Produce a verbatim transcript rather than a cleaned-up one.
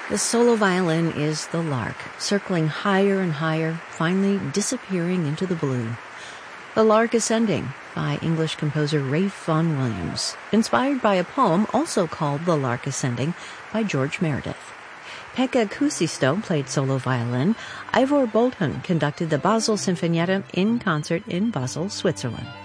The solo violin is the lark, circling higher and higher, finally disappearing into the blue. The Lark Ascending by English composer Ralph Vaughan Williams, inspired by a poem also called The Lark Ascending by George Meredith. Pekka Kuusisto played solo violin. Ivor Bolton conducted the Basel Sinfonietta in concert in Basel, Switzerland.